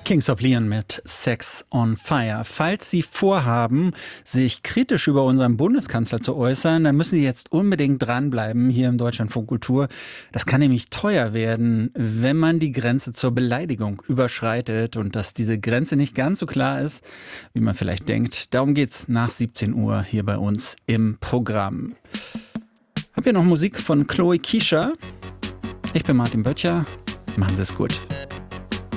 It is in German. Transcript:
Kings of Leon mit Sex on Fire. Falls Sie vorhaben, sich kritisch über unseren Bundeskanzler zu äußern, dann müssen Sie jetzt unbedingt dranbleiben hier im Deutschlandfunk Kultur. Das kann nämlich teuer werden, wenn man die Grenze zur Beleidigung überschreitet und dass diese Grenze nicht ganz so klar ist, wie man vielleicht denkt. Darum geht's nach 17 Uhr hier bei uns im Programm. Hab hier noch Musik von Chloe Kischer. Ich bin Martin Böttcher. Machen Sie es gut.